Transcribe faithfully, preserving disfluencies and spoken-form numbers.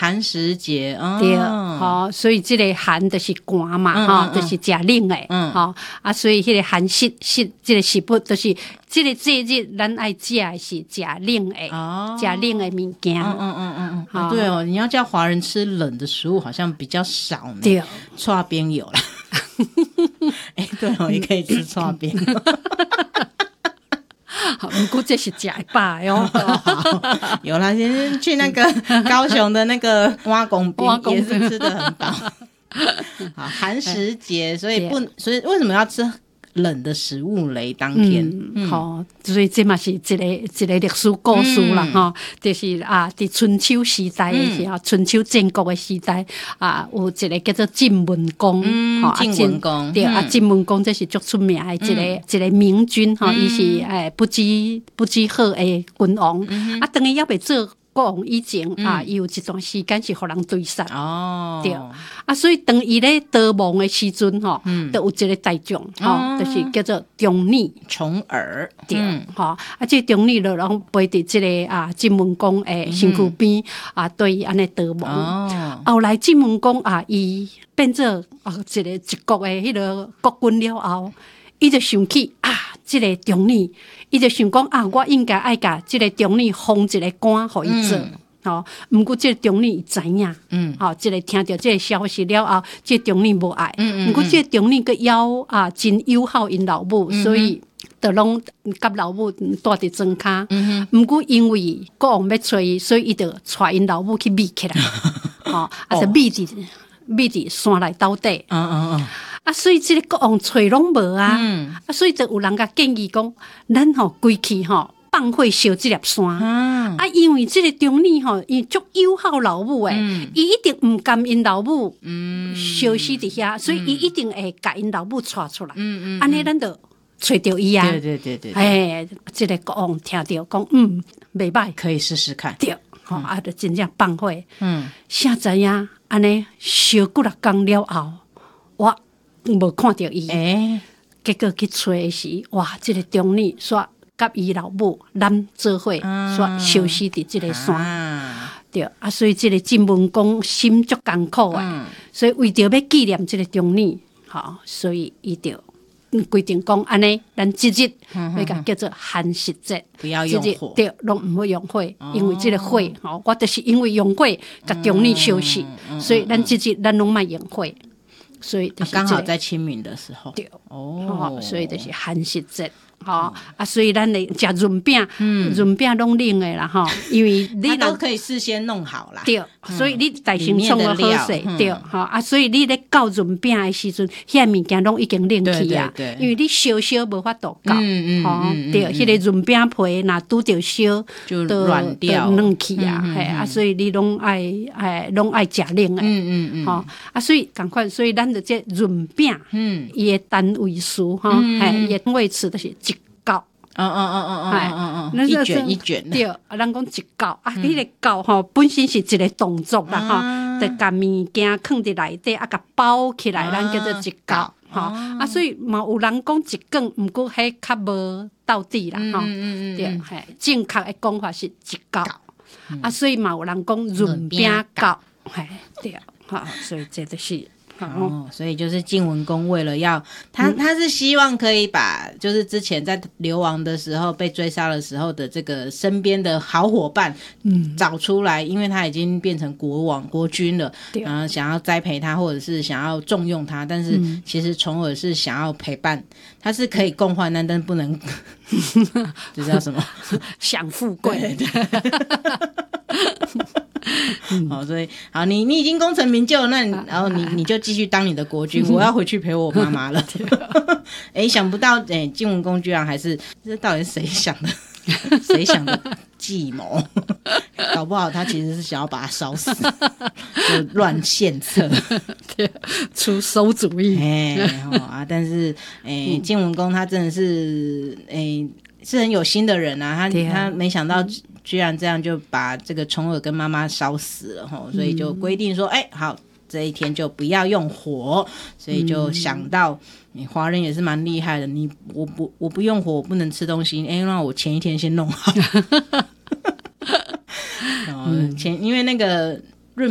寒食节哦， 对，吼、哦，所以这个寒就是寒嘛，吼、嗯嗯嗯，就是食冷的，嗯，吼、哦，啊，所以迄个寒食食，这个食物就是这个节日，咱爱食的是食冷的，哦，食冷的物件， 嗯嗯嗯嗯嗯，对哦，你要叫华人吃冷的食物，好像比较少呢。对，剉冰有啦，哎、欸，对哦，也可以吃剉冰。 不过这是假吧哟， 有啦，今天去那个高雄的那个挖公饼也是吃得很饱。好，寒食节，所以不，所以为什么要吃冷的食物嘞？当天， 嗯，好、嗯哦，所以这嘛是一个一个历史故事啦，哈、嗯，就是啊，在春秋时代的时候，嗯、春秋战国的时代啊，有一个叫做晋文公， 嗯，哦、晋文公， 对、嗯、啊，晋文公这是足出名的一个、嗯、一个明君，哈、哦，伊、嗯、是诶不知不知好的君王，嗯、啊，当然也袂做。国王以前、嗯、啊，伊有一段时间是互人追杀，哦，对，啊，所以当伊咧逃亡的时阵吼，嗯，都有一个大将，吼、哦，就是叫做重耳， 重耳， 对，吼、嗯，啊，这重耳就拢陪伫这个啊晋文公诶身躯边、嗯、啊，对伊安尼逃亡，哦，后来晋文公啊，伊变做啊一个一国诶迄个国君了后，伊就想起啊，这个重耳。伊就想讲啊，我应该爱甲即个重耳封一个官，互伊做。吼、嗯，毋过即个重耳伊知影，嗯，吼、哦，即、這个听到即个消息了后，即、這個重耳无爱，嗯嗯，毋过即个重耳佮邀啊真友好因老母，嗯、所以就拢甲老母住伫庄骹。嗯毋过因为国王要找伊，所以伊就带因老母去密起来，吼、哦，啊是密伫密伫山内斗底。嗯嗯嗯。啊，所以这个国王找拢无啊，嗯、啊，所以就有人甲建议讲，咱吼规去吼放火烧这粒山，嗯、啊，因为这个重耳吼，伊足友好老母诶，伊、嗯、一定毋甘因老母烧死伫遐，嗯、所以伊一定会甲因老母带出来，嗯嗯，安尼咱就找着伊啊， 对对对对， 哎，这个国王听到讲，嗯，袂歹， 可以试试看， 对，吼、嗯，啊，就真正放火，嗯，啥知影安尼烧几六工了后，我。无看到伊，欸、结果去找的时，哇！这个重耳煞甲伊老母揽做伙，煞消失伫这个山，啊、对啊，所以这个晋文公心足艰苦诶，嗯、所以为着要纪念这个重耳，好，所以伊就规定讲安尼，咱即日要甲叫做寒食节， 不要用火， 对，拢毋好用火，哦、因为这个火，吼，我就是因为用火甲重耳消失，嗯、所以咱即日咱拢莫用火。所以就是刚、啊、好在清明的时候， 对哦，所以就是寒食节，吼、哦、啊，所以咱咧食润饼，嗯，润饼拢冷的啦，吼，因为你都可以事先弄好啦， 对，嗯、所以你大先创个好势，嗯、对，吼啊，所以你咧搞润饼的时阵，遐物件拢已經冷去啊，對對對，因為你燒燒無法度搞，嗯嗯嗯，對，迄、那個潤餅皮若拄着燒就軟掉， 冷去啊，係、嗯嗯、啊，所以你攏愛誒攏愛食冷的，嗯嗯嗯，吼啊，所以趕快，所以咱就這潤餅，嗯，伊個單位數，吼，係伊個位置就是一角。 嗯嗯嗯嗯嗯嗯嗯，一卷一卷对，啊，咱講一角啊，迄、那個角吼本身是一個動作啦吼， 啊、 就把物件放伫內底，啊，甲包起來，咱、啊、叫做一角吼、啊。啊，所以嘛有人講一卷，毋過迄較無到底啦吼。嗯嗯嗯，對，係正確的講法是一角。嗯、啊，所以嘛有人講潤餅角，係對，好，所以這就是。 哦，所以就是晋文公为了要他，嗯、他是希望可以把就是之前在流亡的时候被追杀的时候的这个身边的好伙伴，嗯，找出来，因为他已经变成国王国君了，然后想要栽培他或者是想要重用他，但是其实重耳是想要陪伴，他是可以共患难，但不能这叫什么享富贵。 好，所以好，你你已经功成名就，那你然后你你就继续当你的国君，我要回去陪我妈妈了。哎，想不到，哎，晋文公居然还是这到底是谁想的？谁想的计谋？搞不好他其实是想要把他烧死，就乱献策， 出馊主意。 哎，哦啊，但是哎，晋文公他真的是哎是很有心的人啊，他他没想到。居然这样就把这个重耳跟妈妈烧死了齁，所以就规定说，哎、欸，好，这一天就不要用火，所以就想到，你华人也是蛮厉害的，你我不我不用火，我不能吃东西，哎、欸，那我前一天先弄好。嗯、前因为那个